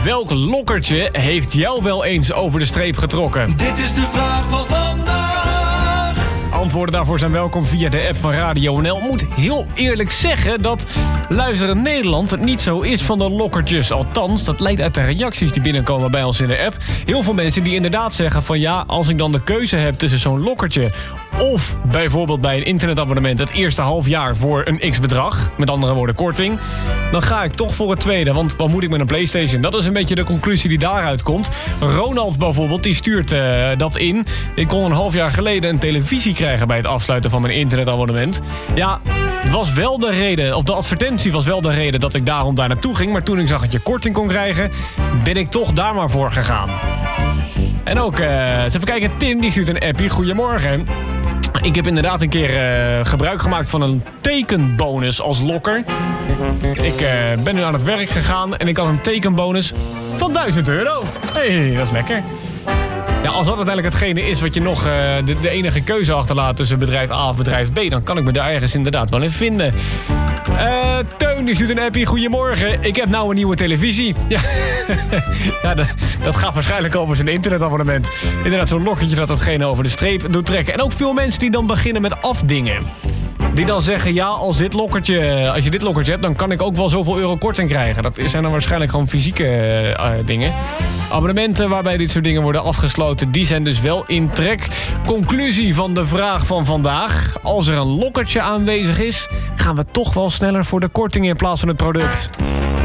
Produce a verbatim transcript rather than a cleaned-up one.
Welk lokkertje heeft jou wel eens over de streep getrokken? Dit is de vraag van vandaag. Antwoorden daarvoor zijn welkom via de app van Radio N L. Moet heel eerlijk zeggen dat Luisteren Nederland het niet zo is van de lokkertjes. Althans, dat lijkt uit de reacties die binnenkomen bij ons in de app. Heel veel mensen die inderdaad zeggen van ja, als ik dan de keuze heb tussen zo'n lokkertje of bijvoorbeeld bij een internetabonnement het eerste half jaar voor een x-bedrag, met andere woorden korting, dan ga ik toch voor het tweede. Want wat moet ik met een PlayStation? Dat is een beetje de conclusie die daaruit komt. Ronald bijvoorbeeld, die stuurt uh, dat in. Ik kon een half jaar geleden een televisie krijgen bij het afsluiten van mijn internetabonnement. Ja, was wel de reden, of de advertentie was wel de reden dat ik daarom daar naartoe ging. Maar toen ik zag dat je korting kon krijgen, ben ik toch daar maar voor gegaan. En ook, uh, eens even kijken, Tim die stuurt een appie. Goedemorgen. Ik heb inderdaad een keer uh, gebruik gemaakt van een tekenbonus als lokker. Ik uh, ben nu aan het werk gegaan en ik had een tekenbonus van duizend euro. Hé, hey, dat is lekker. Ja, als dat uiteindelijk hetgene is wat je nog uh, de, de enige keuze achterlaat tussen bedrijf A of bedrijf B, dan kan ik me daar ergens inderdaad wel in vinden. Uh, Teun, die stuurt een appie. Goedemorgen, ik heb nou een nieuwe televisie. Ja, ja dat, dat gaat waarschijnlijk over zijn internetabonnement. Inderdaad, zo'n lokkertje dat datgene over de streep doet trekken. En ook veel mensen die dan beginnen met afdingen. Die dan zeggen, ja, als, dit lokkertje, als je dit lokkertje hebt, dan kan ik ook wel zoveel euro korting krijgen. Dat zijn dan waarschijnlijk gewoon fysieke uh, dingen. Abonnementen waarbij dit soort dingen worden afgesloten, die zijn dus wel in trek. Conclusie van de vraag van vandaag. Als er een lokkertje aanwezig is, gaan we toch wel sneller voor de korting in plaats van het product.